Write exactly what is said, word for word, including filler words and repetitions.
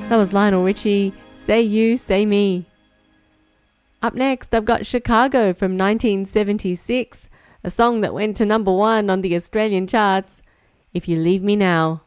That was Lionel Richie, Say You, Say Me. Up next, I've got Chicago from nineteen seventy-six, a song that went to number one on the Australian charts, If You Leave Me Now.